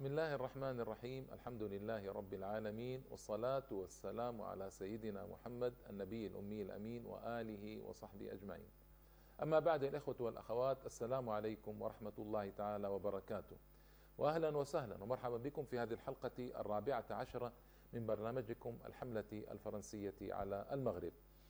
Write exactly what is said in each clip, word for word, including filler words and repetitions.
بسم الله الرحمن الرحيم. الحمد لله رب العالمين، والصلاة والسلام على سيدنا محمد النبي الأمي الأمين وآله وصحبه أجمعين. أما بعد، الإخوة والأخوات، السلام عليكم ورحمة الله تعالى وبركاته، وأهلا وسهلا ومرحبا بكم في هذه الحلقة الرابعة عشرة من برنامجكم الحملة الفرنسية على المغرب.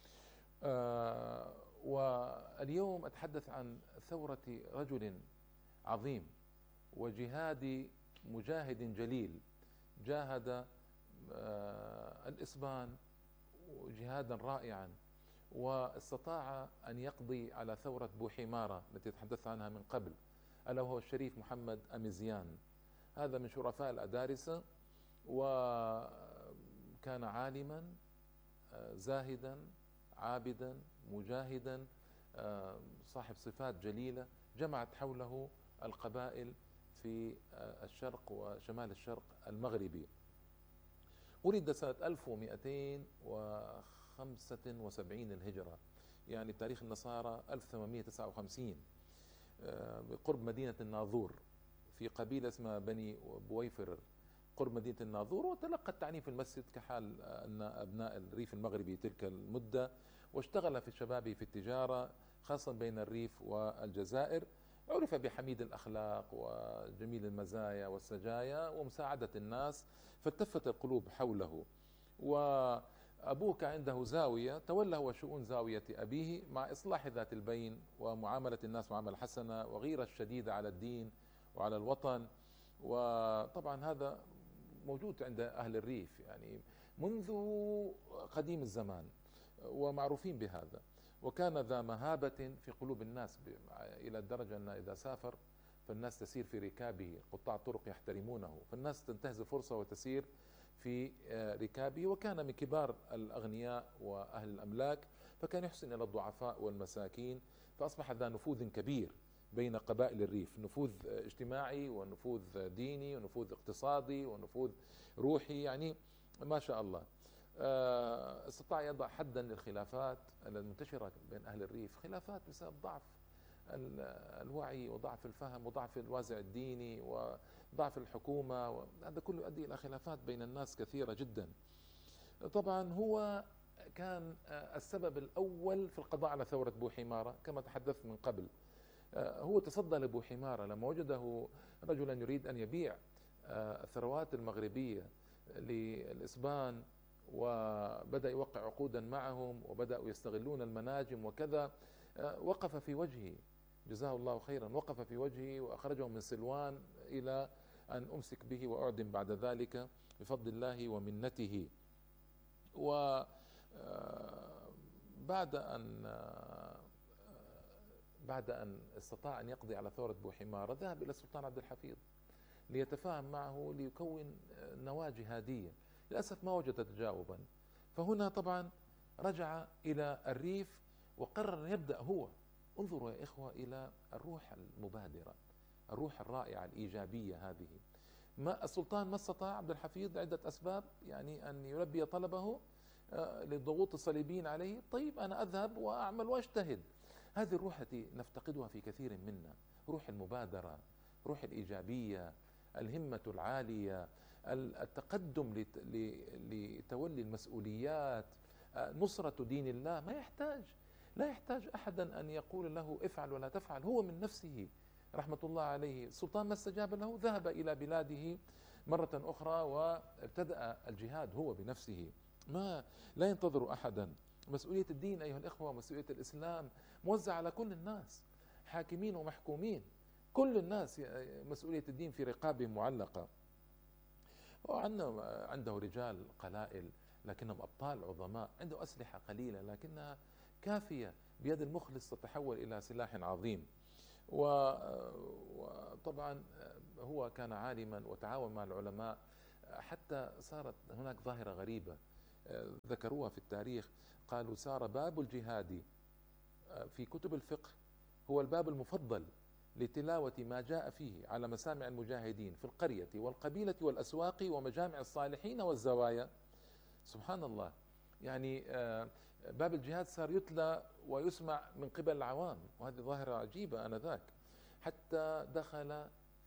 آه واليوم أتحدث عن ثورة رجل عظيم وجهاد مجاهد جليل، جاهد آه الإسبان جهادا رائعا، واستطاع أن يقضي على ثورة بوحمارة التي تحدثت عنها من قبل، ألا وهو الشريف محمد أميزيان. هذا من شرفاء الأدارسة، وكان عالما زاهدا عابدا مجاهدا صاحب صفات جليلة جمعت حوله القبائل في الشرق وشمال الشرق المغربي. ولد سنة ألف ومئتين وخمسة وسبعين الهجرة، يعني بتاريخ النصارى ألف وثمانمئة وتسعة وخمسين، بقرب مدينة الناظور في قبيلة اسمها بني بويفر قرب مدينة الناظور. وتلقى التعليم في المسجد كحال أن أبناء الريف المغربي تلك المدة، واشتغل في شبابه في التجارة خاصة بين الريف والجزائر. عرف بحميد الأخلاق وجميل المزايا والسجايا ومساعدة الناس، فالتفت القلوب حوله. وأبوه كان عنده زاوية، تولى هو شؤون زاوية أبيه مع إصلاح ذات البين ومعاملة الناس معاملة حسنة وغيرة الشديدة على الدين وعلى الوطن. وطبعا هذا موجود عند أهل الريف يعني منذ قديم الزمان، ومعروفين بهذا. وكان ذا مهابة في قلوب الناس إلى الدرجة أن إذا سافر فالناس تسير في ركابه، قطاع الطرق يحترمونه، فالناس تنتهز فرصة وتسير في ركابه. وكان من كبار الأغنياء وأهل الأملاك، فكان يحسن إلى الضعفاء والمساكين، فأصبح ذا نفوذ كبير بين قبائل الريف، نفوذ اجتماعي ونفوذ ديني ونفوذ اقتصادي ونفوذ روحي، يعني ما شاء الله. استطاع يضع حدا للخلافات المنتشرة بين أهل الريف، خلافات بسبب ضعف الوعي وضعف الفهم وضعف الوازع الديني وضعف الحكومة، وهذا كله يؤدي إلى خلافات بين الناس كثيرة جدا. طبعا هو كان السبب الأول في القضاء على ثورة بوحمارة كما تحدثت من قبل. هو تصدى لبوحمارة لما وجده رجلا يريد أن يبيع الثروات المغربية للإسبان، وبدأ يوقع عقودا معهم وبدأوا يستغلون المناجم وكذا. وقف في وجهه جزاه الله خيرا، وقف في وجهه وأخرجه من سلوان إلى أن أمسك به وأعدم بعد ذلك بفضل الله ومنته. وبعد أن بعد أن استطاع أن يقضي على ثورة بوحمارة ذهب إلى السلطان عبد الحفيظ ليتفاهم معه ليكون نواة جهادية. للأسف ما وجد تجاوبا، فهنا طبعا رجع إلى الريف وقرر أن يبدأ هو. انظروا يا إخوة إلى الروح المبادرة، الروح الرائعة الإيجابية هذه. ما السلطان ما استطاع عبد الحفيظ عدة أسباب يعني أن يلبي طلبه للضغوط الصليبيين عليه. طيب أنا أذهب وأعمل وأجتهد. هذه الروح التي نفتقدها في كثير منا، روح المبادرة، روح الإيجابية، الهمة العالية، التقدم لتولي المسؤوليات، نصرة دين الله. ما يحتاج لا يحتاج أحدا أن يقول له افعل ولا تفعل، هو من نفسه رحمة الله عليه. السلطان ما استجاب له، ذهب إلى بلاده مرة أخرى وابتدأ الجهاد هو بنفسه، ما لا ينتظر أحدا. مسؤولية الدين أيها الإخوة، مسؤولية الإسلام موزع على كل الناس، حاكمين ومحكومين، كل الناس مسؤولية الدين في رقابهم معلقة. وعنده عنده رجال قلائل لكنهم أبطال عظماء، عنده أسلحة قليلة لكنها كافية بيد المخلص تتحول إلى سلاح عظيم. وطبعا هو كان عالما وتعاون مع العلماء، حتى صارت هناك ظاهرة غريبة ذكروها في التاريخ. قالوا صار باب الجهاد في كتب الفقه هو الباب المفضل لتلاوة ما جاء فيه على مسامع المجاهدين في القرية والقبيلة والأسواق ومجامع الصالحين والزوايا. سبحان الله، يعني باب الجهاد صار يتلى ويسمع من قبل العوام، وهذه ظاهرة عجيبة آنذاك، حتى دخل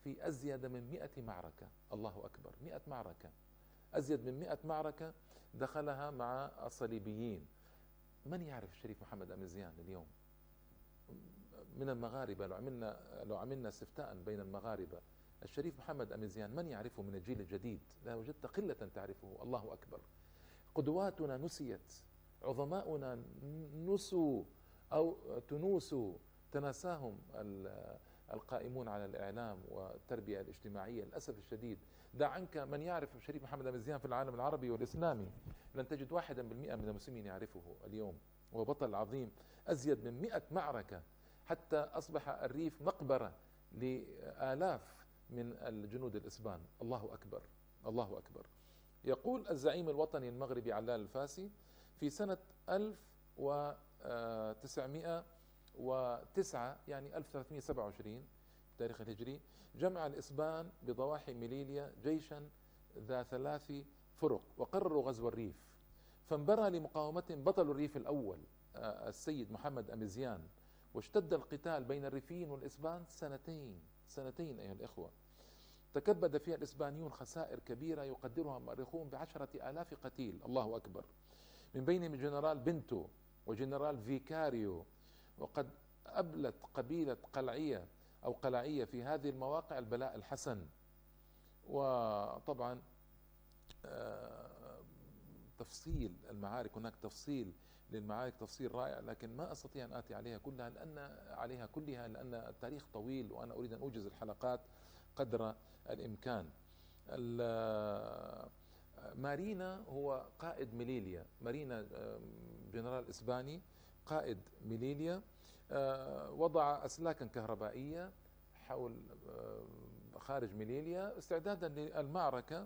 في أزيد من مئة معركة. الله أكبر، مئة معركة، أزيد من مئة معركة دخلها مع الصليبيين. من يعرف الشريف محمد أميزيان اليوم من المغاربة؟ لو عملنا لو عملنا استفتاء بين المغاربة، الشريف محمد أميزيان من يعرفه من الجيل الجديد؟ لا وجدت قلة تعرفه. الله أكبر. قدواتنا نسيت، عظماؤنا نسوا أو تنوسوا، تناساهم القائمون على الإعلام والتربية الاجتماعية للأسف الشديد. دع عنك من يعرف الشريف محمد أميزيان في العالم العربي والإسلامي، لن تجد واحدا بالمئة من المسلمين يعرفه اليوم. هو بطل عظيم، أزيد من مئة معركة، حتى أصبح الريف مقبرة لآلاف من الجنود الإسبان. الله أكبر، الله أكبر. يقول الزعيم الوطني المغربي علال الفاسي في سنة ألف وتسعمائة وتسعة يعني ألف وثلاثمائة وسبعة وعشرين التاريخ الهجري، جمع الإسبان بضواحي ميليليا جيشا ذا ثلاث فرق وقرروا غزو الريف، فانبرى لمقاومتهم بطل الريف الأول السيد محمد أميزيان، واشتد القتال بين الريفيين والإسبان سنتين سنتين أيها الإخوة. تكبد فيها الإسبانيون خسائر كبيرة يقدرها المؤرخون بعشرة آلاف قتيل. الله أكبر. من بينهم جنرال بنتو وجنرال فيكاريو. وقد أبلت قبيلة قلعية أو قلعية في هذه المواقع البلاء الحسن. وطبعا تفصيل المعارك، هناك تفصيل للمعارك تفصيل رائع، لكن ما أستطيع أن آتي عليها كلها لأن عليها كلها لأن التاريخ طويل وأنا أريد أن أوجز الحلقات قدر الإمكان. مارينا هو قائد ميليليا، مارينا جنرال إسباني قائد ميليليا، وضع أسلاكا كهربائية حول خارج ميليليا استعدادا للمعركة،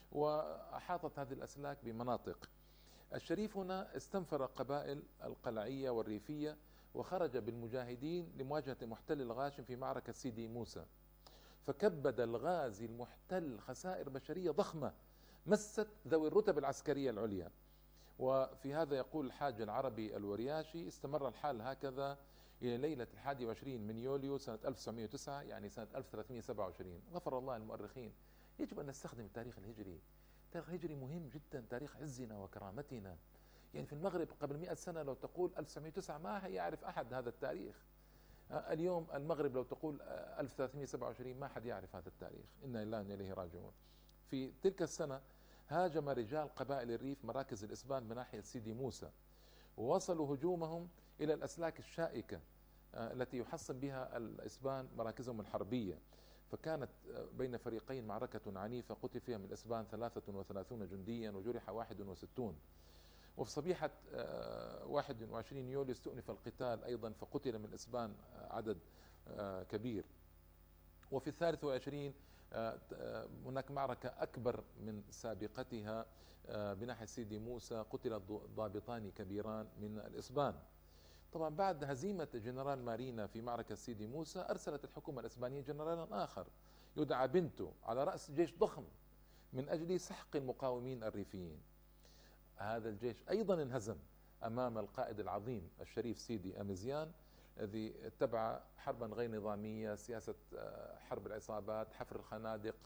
وأحاطت هذه الأسلاك بمناطق. الشريف هنا استنفر قبائل القلعية والريفية وخرج بالمجاهدين لمواجهة المحتل الغاشم في معركة سيدي موسى، فكبد الغازي المحتل خسائر بشرية ضخمة مست ذوي الرتب العسكرية العليا. وفي هذا يقول الحاج العربي الورياشي: استمر الحال هكذا إلى ليلة الحادي والعشرين من يوليو سنة ألف وتسعمائة وتسعة يعني سنة ألف وثلاثمائة وسبعة وعشرين. غفر الله للمؤرخين. يجب أن نستخدم التاريخ الهجري، التاريخ الهجري مهم جدا، تاريخ عزنا وكرامتنا. يعني في المغرب قبل مئة سنة لو تقول ألف وتسعمائة وتسعة ما يعرف أحد هذا التاريخ. اليوم المغرب لو تقول ألف وثلاثمائة وسبعة وعشرين ما حد يعرف هذا التاريخ. إنا لله وإنا إليه راجعون. في تلك السنة هاجم رجال قبائل الريف مراكز الإسبان بناحية سيدي موسى، ووصلوا هجومهم إلى الأسلاك الشائكة التي يحصن بها الإسبان مراكزهم الحربية. فكانت بين فريقين معركة عنيفة قتل فيها من الإسبان ثلاثة وثلاثون جنديا وجرح واحد وستون. وفي صبيحة واحد وعشرين يوليو استؤنف القتال أيضا فقتل من الإسبان عدد كبير. وفي الثالث والعشرين هناك معركة أكبر من سابقتها بناحية سيدي موسى، قتل ضابطان كبيران من الإسبان. طبعا بعد هزيمة جنرال مارينا في معركة سيدي موسى أرسلت الحكومة الإسبانية جنرالا آخر يدعى بنتو على رأس جيش ضخم من أجل سحق المقاومين الريفيين. هذا الجيش أيضا انهزم أمام القائد العظيم الشريف سيدي أميزيان الذي اتبع حربا غير نظامية، سياسة حرب العصابات، حفر الخنادق،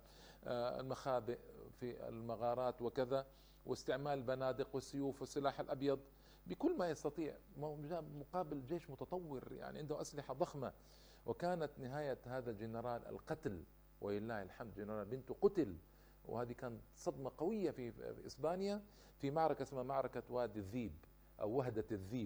المخابئ في المغارات وكذا، واستعمال البنادق والسيوف والسلاح الأبيض بكل ما يستطيع مقابل جيش متطور يعني عنده أسلحة ضخمة. وكانت نهاية هذا الجنرال القتل، ولله الحمد جنرال بنتو قتل، وهذه كانت صدمة قوية في إسبانيا في معركة اسمها معركة وادي الذيب أو وهدة الذيب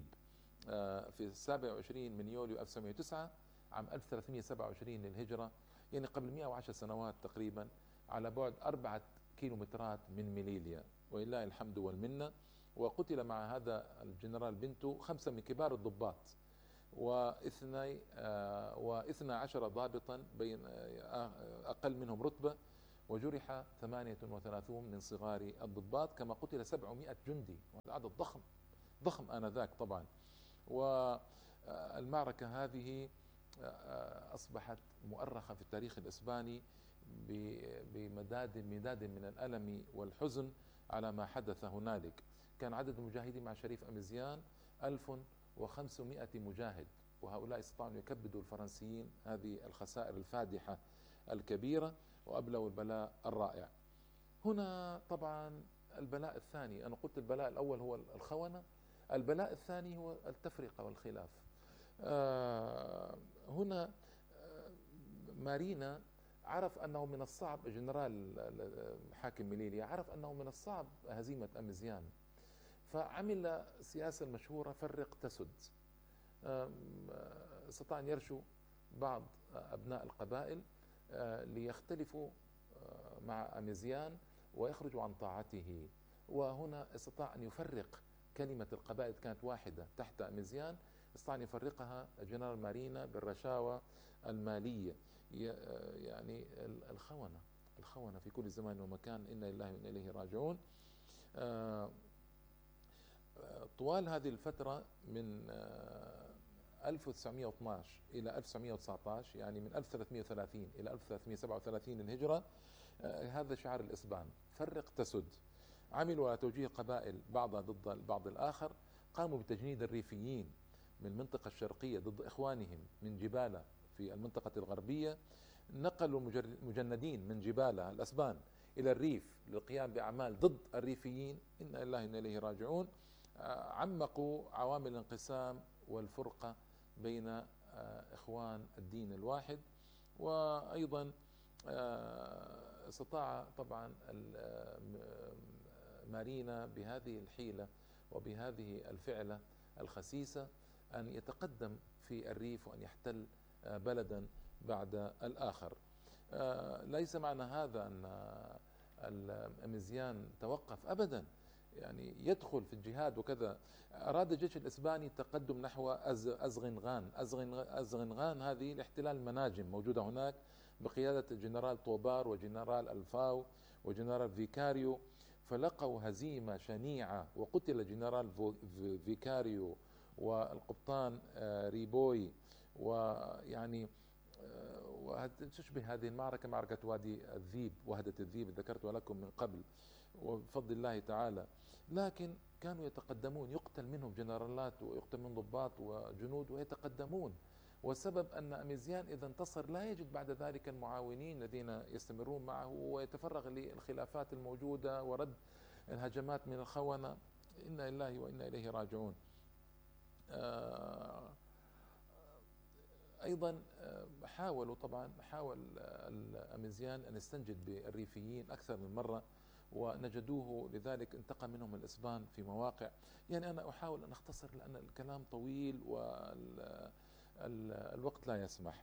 في السابع وعشرين من يوليو ألف وتسعمائة وتسعة عام ألف وثلاثمائة وسبعة وعشرين للهجرة، يعني قبل مئة وعشر سنوات تقريبا، على بعد أربعة كيلومترات من ميليليا، ولله الحمد والمنة. وقتل مع هذا الجنرال بنتو خمسة من كبار الضباط واثني واثنى عشر ضابطا بين أقل منهم رتبة، وجرح ثمانية وثلاثون من صغار الضباط، كما قتل سبعمائة جندي، وهذا عدد ضخم ضخم آنذاك طبعا. والمعركة هذه أصبحت مؤرخة في التاريخ الإسباني بمداد مداد من الألم والحزن على ما حدث هنالك. كان عدد المجاهدين مع شريف أميزيان ألف وخمسمائة مجاهد، وهؤلاء استطاعوا أن يكبدوا الفرنسيين هذه الخسائر الفادحة الكبيرة وأبلوا البلاء الرائع. هنا طبعا البلاء الثاني، أنا قلت البلاء الأول هو الخونة، البلاء الثاني هو التفرقة والخلاف. آه، هنا آه، مارينا عرف أنه من الصعب، جنرال حاكم ميليليا عرف أنه من الصعب هزيمة أميزيان، فعمل سياسة المشهورة فرق تسد. استطاع أن يرشو بعض أبناء القبائل ليختلفوا مع أميزيان ويخرجوا عن طاعته، وهنا استطاع أن يفرق كلمة القبائل كانت واحدة تحت أميزيان، استطاع أن يفرقها جنرال مارينا بالرشاوى المالية. يعني الخونة الخونة في كل زمان ومكان، إنا لله وإنا إليه راجعون. طوال هذه الفترة من ألف وتسعمئة واثني عشر إلى ألف وتسعمئة وتسعة عشر، يعني من ألف وثلاثمئة وثلاثين إلى ألف وثلاثمئة وسبعة وثلاثين للهجرة، هذا شعار الإسبان، فرق تسد. عملوا على توجيه قبائل بعضها ضد البعض الآخر، قاموا بتجنيد الريفيين من المنطقة الشرقية ضد إخوانهم من جبالة في المنطقة الغربية، نقلوا المجندين من جبالة الأسبان إلى الريف للقيام بأعمال ضد الريفيين، إنا لله وإنا إليه راجعون. عمقوا عوامل الانقسام والفرقة بين إخوان الدين الواحد. وأيضا استطاع طبعا مارينا بهذه الحيلة وبهذه الفعلة الخسيسة أن يتقدم في الريف وأن يحتل بلدا بعد الآخر. ليس معنى هذا أن الأميزيان توقف أبدا، يعني يدخل في الجهاد وكذا. أراد الجيش الإسباني التقدم نحو أزغنغان. أزغنغان هذه لاحتلال المناجم موجودة هناك بقيادة الجنرال طوبار وجنرال الفاو وجنرال فيكاريو، فلقوا هزيمة شنيعة وقتل جنرال فيكاريو والقبطان ريبوي. ويعني وتشبه هذه المعركة معركة وادي الذيب، وهدة الذيب ذكرتها لكم من قبل وبفضل الله تعالى. لكن كانوا يتقدمون، يقتل منهم جنرالات ويقتل منهم ضباط وجنود ويتقدمون، والسبب أن أميزيان إذا انتصر لا يجد بعد ذلك المعاونين الذين يستمرون معه، ويتفرغ للخلافات الموجودة ورد الهجمات من الخونة. إنا لله وإنا إليه راجعون. أيضا حاولوا طبعا حاول الأميزيان أن يستنجد بالريفيين أكثر من مرة ونجدوه، لذلك انتقم منهم الإسبان في مواقع. يعني أنا أحاول أن أختصر لأن الكلام طويل والوقت لا يسمح.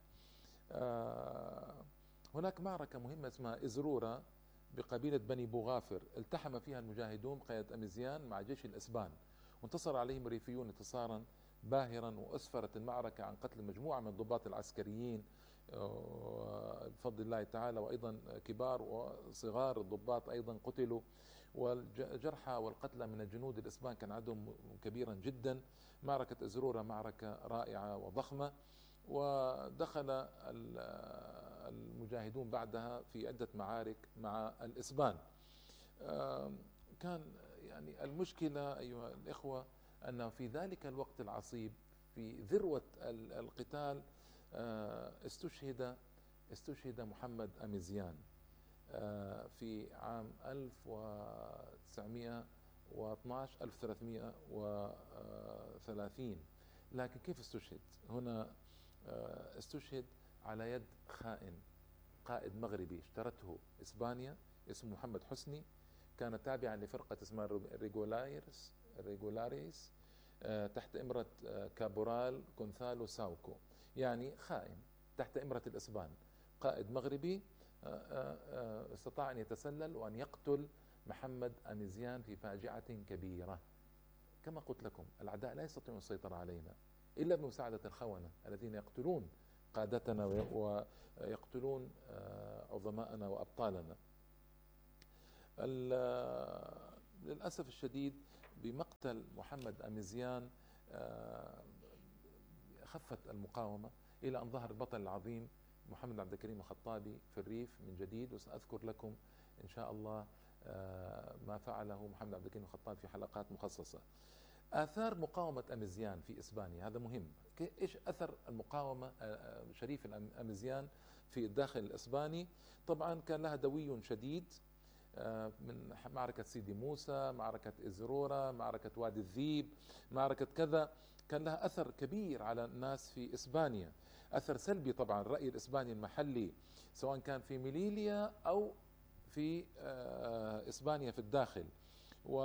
هناك معركة مهمة اسمها إزرورة بقبيلة بني بوغافر، التحم فيها المجاهدون بقيادة أميزيان مع جيش الإسبان، وانتصر عليهم الريفيون انتصارا باهرا، وأسفرت المعركة عن قتل مجموعة من الضباط العسكريين بفضل الله تعالى، وأيضا كبار وصغار الضباط أيضا قتلوا، والجرحى والقتلى من الجنود الإسبان كان عددهم كبيرا جدا. معركة إزرورة معركة رائعة وضخمة، ودخل المجاهدون بعدها في عدة معارك مع الإسبان. كان يعني المشكلة أيها الإخوة أن في ذلك الوقت العصيب في ذروة القتال استشهد استشهد محمد أميزيان في عام ألف وتسعمئة واثني عشر ألف وثلاثمئة وثلاثين. لكن كيف استشهد؟ هنا استشهد على يد خائن، قائد مغربي اشترته إسبانيا اسمه محمد حسني، كان تابعا لفرقة اسمها ريغولاريس ريغولاريس تحت إمرة كابورال كونثالو ساوكو، يعني خائن تحت إمرة الإسبان، قائد مغربي استطاع أن يتسلل وأن يقتل محمد أميزيان في فاجعة كبيرة. كما قلت لكم الأعداء لا يستطيعون السيطرة علينا إلا بمساعدة الخونة الذين يقتلون قادتنا ويقتلون عظماءنا وأبطالنا. للأسف الشديد بمقتل محمد أميزيان خفت المقاومة إلى أن ظهر البطل العظيم محمد عبد الكريم الخطابي في الريف من جديد، وسأذكر لكم إن شاء الله ما فعله محمد عبد الكريم الخطابي في حلقات مخصصة. آثار مقاومة أميزيان في إسبانيا، هذا مهم. إيش أثر المقاومة شريف أميزيان في الداخل الإسباني؟ طبعا كان لها دوي شديد من معركة سيدي موسى، معركة إزرورة، معركة وادي الذيب، معركة كذا، كان لها أثر كبير على الناس في إسبانيا، أثر سلبي طبعا. الرأي الإسباني المحلي سواء كان في ميليليا أو في إسبانيا في الداخل، و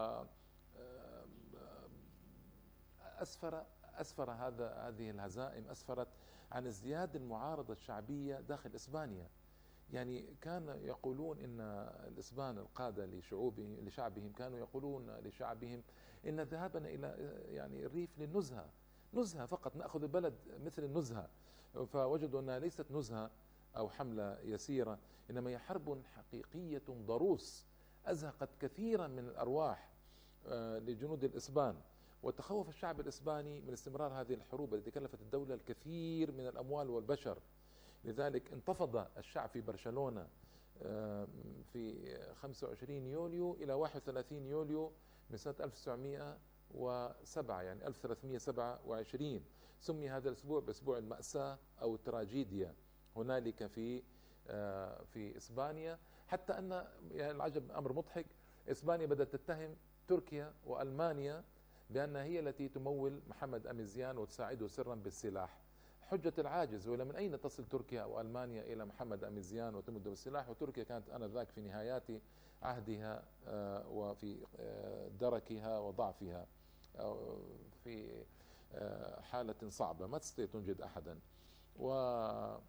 أسفر أسفر هذا هذه الهزائم أسفرت عن ازدياد المعارضة الشعبية داخل إسبانيا. يعني كان يقولون إن الإسبان القادة لشعوبهم لشعبهم كانوا يقولون لشعبهم إن ذهابنا إلى يعني الريف للنزهة، نزهة فقط، نأخذ البلد مثل النزهة. فوجدوا أنها ليست نزهة أو حملة يسيرة، إنما هي حرب حقيقية ضروس أزهقت كثيرا من الأرواح لجنود الإسبان. وتخوف الشعب الإسباني من استمرار هذه الحروب التي كلفت الدولة الكثير من الأموال والبشر. لذلك انتفض الشعب في برشلونة في خمسة وعشرين يوليو إلى واحد وثلاثين يوليو من سنة ألف وتسعمئة وسبعة، يعني ألف وثلاثمئة وسبعة وعشرين. سمي هذا الأسبوع بأسبوع المأساة أو التراجيديا هنالك في في إسبانيا. حتى أن يعني العجب أمر مضحك، إسبانيا بدأت تتهم تركيا وألمانيا بأنها هي التي تمول محمد أميزيان وتساعده سرا بالسلاح. حجة العاجز، ولا من أين تصل تركيا أو ألمانيا إلى محمد أميزيان وتمده بالسلاح؟ وتركيا كانت آنذاك في نهايات عهدها وفي دركها وضعفها، في حالة صعبة ما تستطيع تنجد أحدا. والمغرب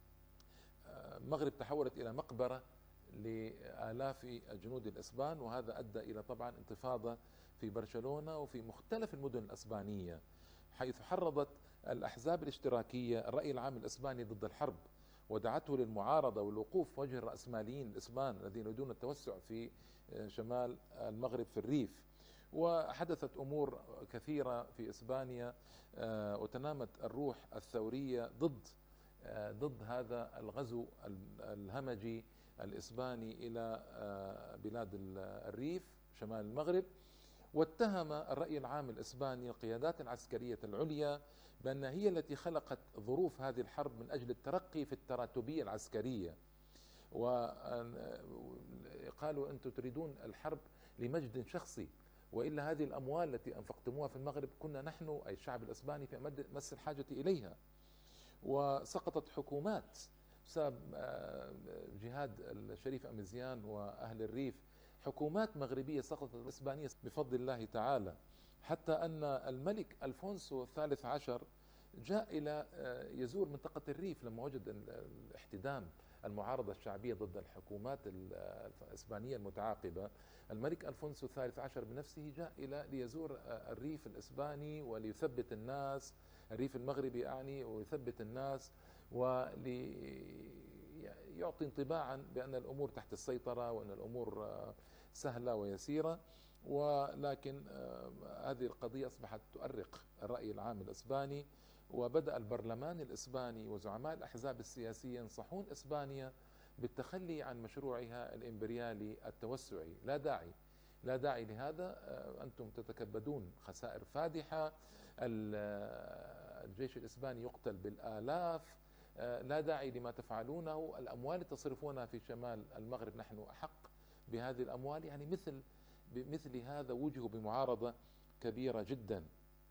تحولت إلى مقبرة لآلاف جنود الإسبان، وهذا أدى إلى طبعا انتفاضة في برشلونة وفي مختلف المدن الإسبانية، حيث حرضت الأحزاب الاشتراكية الرأي العام الإسباني ضد الحرب، ودعته للمعارضة والوقوف وجه الرأسماليين الإسبان الذين يريدون التوسع في شمال المغرب في الريف. وحدثت أمور كثيرة في إسبانيا، وتنامت الروح الثورية ضد ضد هذا الغزو الهمجي الإسباني إلى بلاد الريف شمال المغرب. واتهم الرأي العام الإسباني القيادات العسكرية العليا بأنها هي التي خلقت ظروف هذه الحرب من أجل الترقي في التراتبية العسكرية، وقالوا أنتم تريدون الحرب لمجد شخصي، وإلا هذه الأموال التي أنفقتموها في المغرب كنا نحن أي الشعب الإسباني في مس الحاجة إليها. وسقطت حكومات بسبب جهاد الشريف أميزيان وأهل الريف، حكومات مغربية سقطت الإسبانية بفضل الله تعالى، حتى أن الملك ألفونسو الثالث عشر جاء إلى يزور منطقة الريف لما وجد الاحتدام المعارضة الشعبية ضد الحكومات الإسبانية المتعاقبة. الملك ألفونسو الثالث عشر بنفسه جاء إلى ليزور الريف الإسباني وليثبت الناس، الريف المغربي يعني، ويثبت الناس وليعطي انطباعا بأن الأمور تحت السيطرة وأن الأمور سهلة ويسيرة. ولكن هذه القضية أصبحت تؤرق الرأي العام الإسباني، وبدأ البرلمان الإسباني وزعماء الأحزاب السياسية ينصحون إسبانيا بالتخلي عن مشروعها الإمبريالي التوسعي. لا داعي لا داعي لهذا، أنتم تتكبدون خسائر فادحة، الجيش الإسباني يقتل بالآلاف، لا داعي لما تفعلونه، الأموال تصرفونها في شمال المغرب نحن أحق بهذه الأموال. يعني مثل بمثل هذا وجهوا بمعارضة كبيرة جدا.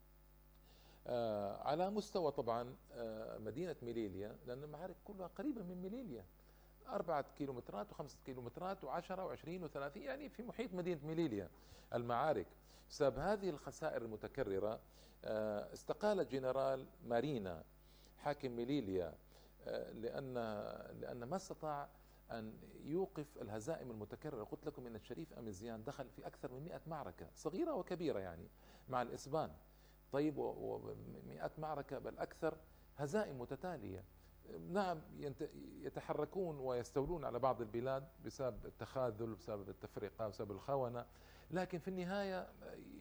آه على مستوى طبعا آه مدينة ميليليا، لأن المعارك كلها قريبة من ميليليا، أربعة كيلومترات وخمسة كيلومترات وعشرة وعشرين وثلاثين، يعني في محيط مدينة ميليليا المعارك. بسبب هذه الخسائر المتكررة آه استقال الجنرال مارينا حاكم ميليليا، آه لأن لأن ما استطاع أن يوقف الهزائم المتكررة. قلت لكم إن الشريف أميزيان دخل في أكثر من مئة معركة صغيرة وكبيرة يعني مع الإسبان، طيب، ومئات معركة بل أكثر، هزائم متتالية. نعم يتحركون ويستولون على بعض البلاد بسبب التخاذل، بسبب التفرقة، بسبب الخونة، لكن في النهاية